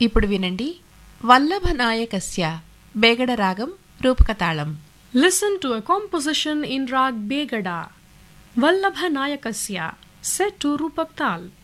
ఇప్పుడు వినండి వల్లభనాయకస్య బేగడ రాగం రూపకతాళం. Listen to a composition in Rag Begada, Vallabha Nayakasya, set to Rupak Tal.